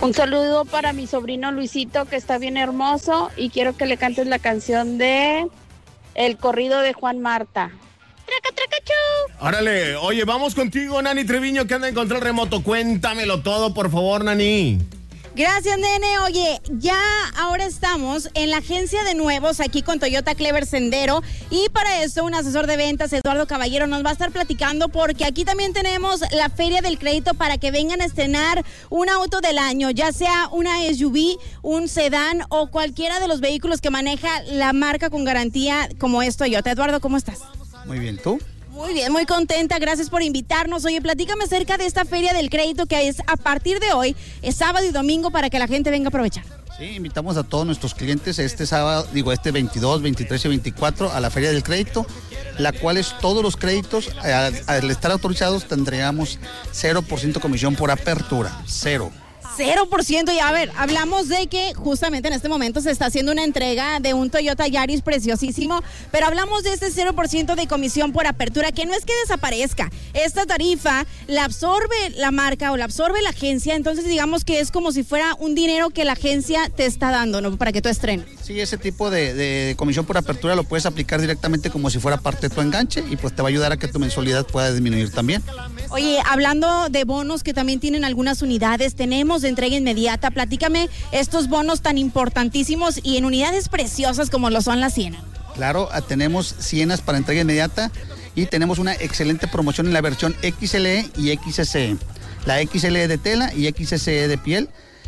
Un saludo para mi sobrino Luisito, que está bien hermoso, y quiero que le cantes la canción de El corrido de Juan Marta. ¡Traca, traca, chau! Órale, oye, vamos contigo, Nani Treviño, que anda en control remoto. Cuéntamelo todo, por favor, Nani. Gracias, nene. Oye, ya ahora estamos en la agencia de nuevos aquí con Toyota Clever Sendero, y para esto un asesor de ventas, Eduardo Caballero, nos va a estar platicando, porque aquí también tenemos la Feria del Crédito para que vengan a estrenar un auto del año, ya sea una SUV, un sedán o cualquiera de los vehículos que maneja la marca con garantía como es Toyota. Eduardo, ¿cómo estás? Muy bien, ¿tú? Muy bien, muy contenta, gracias por invitarnos. Oye, platícame acerca de esta Feria del Crédito que es a partir de hoy, es sábado y domingo, para que la gente venga a aprovechar. Sí, invitamos a todos nuestros clientes este sábado, este 22, 23 y 24 a la Feria del Crédito, la cual es todos los créditos, al estar autorizados tendríamos 0% comisión por apertura, 0%, y a ver, hablamos de que justamente en este momento se está haciendo una entrega de un Toyota Yaris preciosísimo, pero hablamos de este 0% de comisión por apertura, que no es que desaparezca. Esta tarifa la absorbe la marca o la absorbe la agencia, entonces digamos que es como si fuera un dinero que la agencia te está dando, ¿no? Para que tú estrenes. Sí, ese tipo de comisión por apertura lo puedes aplicar directamente como si fuera parte de tu enganche, y pues te va a ayudar a que tu mensualidad pueda disminuir también. Oye, hablando de bonos que también tienen algunas unidades, tenemos de entrega inmediata. Platícame estos bonos tan importantísimos y en unidades preciosas como lo son las Siena. Claro, tenemos Sienas para entrega inmediata y tenemos una excelente promoción en la versión XLE y XSE. La XLE de tela y XSE de piel.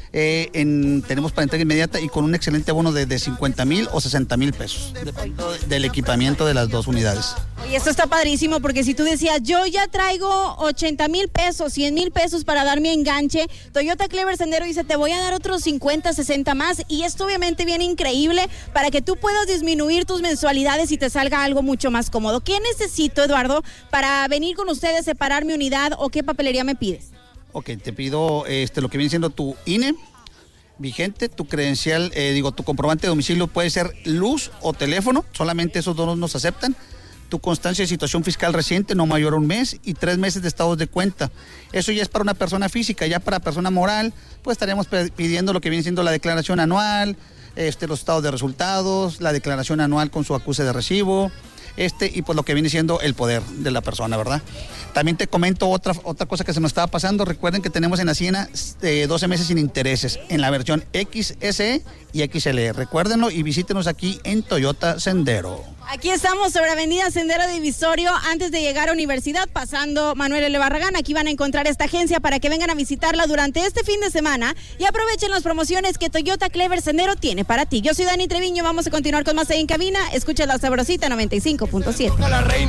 Tenemos para entrega inmediata y con un excelente bono de 50,000 o 60,000 pesos, dependiendo del equipamiento de las dos unidades. Oye, esto está padrísimo, porque si tú decías, yo ya traigo 80,000 pesos, 100,000 pesos para dar mi enganche, Toyota Clever Sendero dice, te voy a dar otros 50, 60 más, y esto obviamente viene increíble para que tú puedas disminuir tus mensualidades y te salga algo mucho más cómodo. ¿Qué necesito, Eduardo, para venir con ustedes, separar mi unidad, o qué papelería me pides? Ok, te pido lo que viene siendo tu INE vigente, tu credencial, tu comprobante de domicilio, puede ser luz o teléfono, solamente esos dos nos aceptan. Tu constancia de situación fiscal reciente, no mayor a un mes, y 3 meses de estados de cuenta. Eso ya es para una persona física. Ya para persona moral, pues estaríamos pidiendo lo que viene siendo la declaración anual, los estados de resultados, la declaración anual con su acuse de recibo, y pues lo que viene siendo el poder de la persona, ¿verdad? También te comento otra cosa que se nos estaba pasando. Recuerden que tenemos en la Siena 12 meses sin intereses en la versión XSE y XLE. Recuérdenlo y visítenos aquí en Toyota Sendero. Aquí estamos sobre Avenida Sendero Divisorio, antes de llegar a Universidad, pasando Manuel L. Barragán. Aquí van a encontrar esta agencia para que vengan a visitarla durante este fin de semana y aprovechen las promociones que Toyota Clever Sendero tiene para ti. Yo soy Dani Treviño, vamos a continuar con más ahí en cabina. Escucha la Sabrosita 95.7.